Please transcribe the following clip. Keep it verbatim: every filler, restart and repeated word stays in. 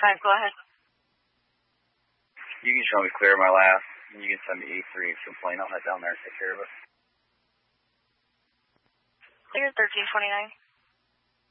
five, go ahead. You can show me clear my last, and you can send me E three complaint. I'll head down there and take care of it. Clear thirteen twenty-nine.